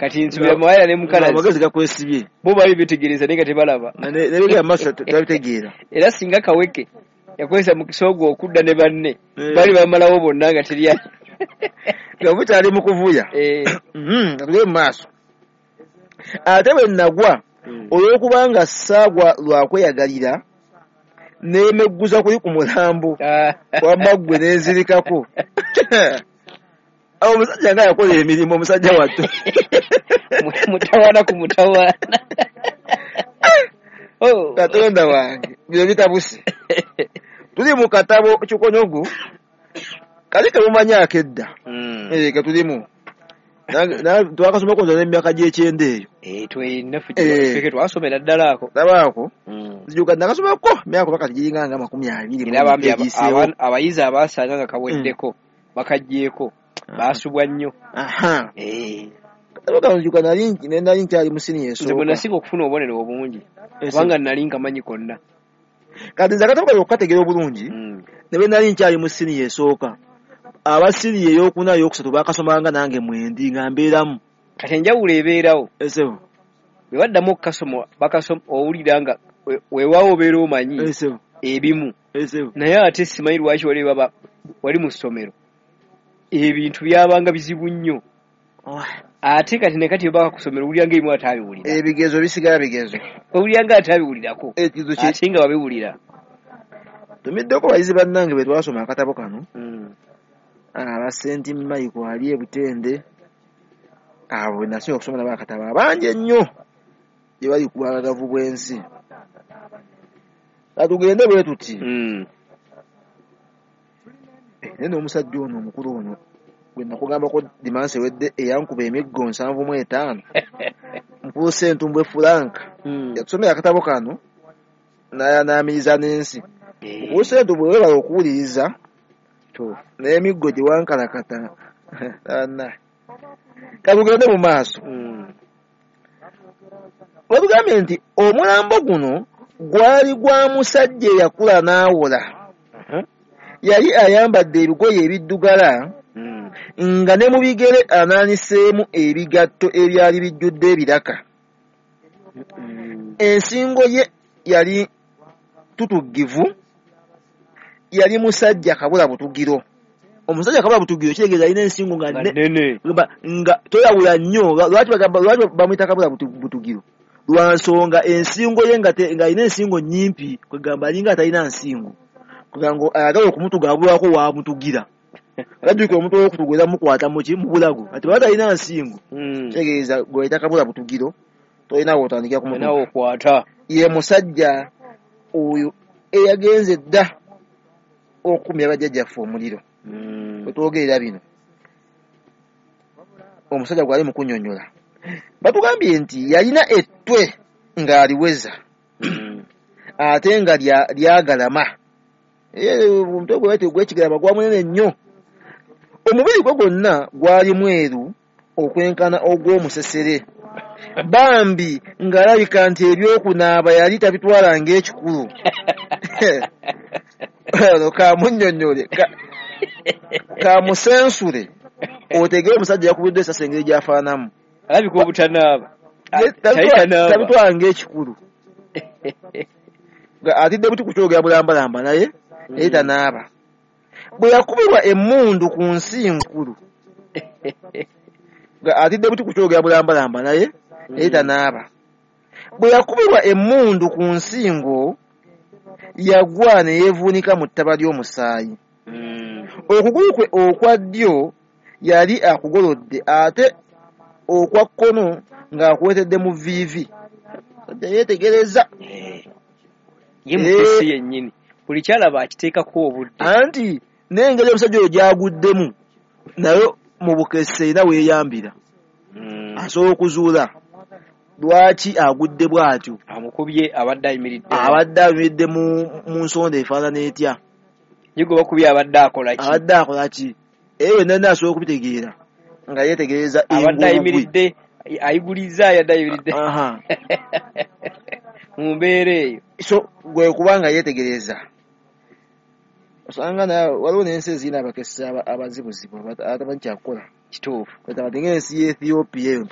kati nsubira mawaya ne mukalazi amagezi gakwesibye bo bali bitegereza ne tebalaba nebega amaso tabitegeera era singa kaweke yakozesa mu kisogo okudda ne banne bali bamalawo bonna nga terya gavuta ali mu kuvuya tuli mu maaso ate bwe nagwa olw'okubanga saagwa lwakweyagalira neemegguza kuli ku mulambo wamaggwe nenzirikako awo omusajja nga yakola emirimu omusajja wattu mutawaana ku mutawaana katonda wange bino bitabuse tuli mu katabo kikonyogu kali temumanyaako edda ke tulimu twakasomako nza n'emyaka gy'ekyenda eyo twasomera ddala ako tabaako zijuka nakasomako myaka bakati giringanga 20 abayizi abaasanga nga kaweddeko bakaggyeko baasubwa nnyo zijuka nali nkyali mu siniya esooka nze bwe nasinga okufuna obubonero obungi kubanga nali nkamanyi konna kati nze akatabo kali okukategeera obulungi ne bwe nali nkyali mu siniya esooka abasiniya ey'okuna ey'okusatu baakasomanga nange mwendi nga mbeeramu kati enjawulo ebeerawo esebo bwe baddamu okukasoma bakasoma owulira nga weewaawo obeera omanyi ebimu naye ate simanyi lwaki wali mu ssomero ebintu byabanga bizibu nnyo ate kati ne kati baka kusomero owulira nga ebimu ataabiwulira ebigezo bisigala bigezo owulira nga ataabiwulirako ate nga babiwulira tumiddeko bayizi bannange bwe twasoma akatabo kano abasenti Michael ali e Butende abo bwe nasinga okusoma nabo akatabo abangi ennyo gye bali ku bwagagavu bw'ensi katugende bwe tuti naye n'omusajja ono omukulu ono gwe nakugambako dimansi ewedde eyankuba emiggo 75 mukulu Ssentumbwe Frank yatusomera akatabo kano n'ayanaamiriza n'ensi mukulu Ssentumbwe weebala okuwuliriza n'emiggo gye wankalakata katugende mu maaso batugambye nti omulambo guno gwali gwa musajja eyakula n'awola yali ayambadde ebigoye ebiddugala nga ne mu bigere anaaniseemu ebigatto ebyali bijjudde ebiraka ensingo ye yali tutuggivu yali musajja kabula butugiro omusajja kabula butugiro kitegeeza alina ensingo nga toyawula nnyo lwaki bamuyita kabula butugiro lwa nsonga ensingo ye nga alina ensingo nnyimpi kwegamba alinga atalina nsingo kwegamba ayagala okumutugaabulwako wamutugira alajjukira omuntu w'okutugwera mukwata muki mu bulago ati baba talina nsingo kitegeeza gweyita kabula butugiro tolinawo otandikira kumutuga ye musajja oyo eyagenze dda okumya bajjajjaffe omuliro bwe twogerera bino omusajja gwali mu kunnyonnyola batugambye nti yalina ettwe ng'aliweza ate nga lyagalama omutwe gwe gw'ekigalama gwa munene nnyo omubiri gwe gwonna gwali mweru okwenkana ogw'omusesere bambi ng'alabika nti ebyokunaaba yali tabitwala ng'ekikulu kamunnyonnyole kamusensule otegere omusajja yakubiddwa esasa engeri gy'afaanamu alabika obutanaaba tabitwala ng'ekikulu atidde buti ku kyogera bulambalamba naye tanaaba bwe yakubirwa emmundu ku nsinkulu atidde buti ku kyogera bulambalamba naye tanaaba bwe yakubirwa emmundu ku nsingo yagwa ne yeevuunika mu ttaba ly'omusaayi okugulu kwe okwa ddyo yali akugolodde ate okwa kkono ng'akuwetedde mu viivi sajja yeetegereza ye mukesi yennyini buli kyalaba akiteekako obudde anti n'engeri omusajja oyo gy'aguddemu nayo mu bukese era weeyambira asobola okuzuula lwaki agudde bw'atyo amukubye abadde ayimiridde mu nsonda efaanana etya ye gwe bakubye abadde akola ki eyo yenna asobola okubitegeera nga yeetegereza abadde ayimiridde ayiguliza yadde ayimiridde mu mbeera eyo so gwe kubanga yeetegereza osanga waliwo n'ensi ezirina abakessi abazibuzibu atamanyi kyakukola kituufu ensi y'Ethiopia eyo